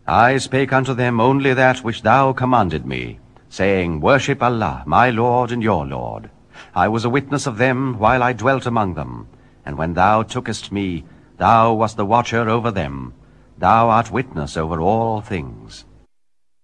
I spake unto them only that which thou commanded me, saying, Worship Allah, my Lord and your Lord. I was a witness of them while I dwelt among them, and when thou tookest me, thou wast the watcher over them. Thou art witness over all things.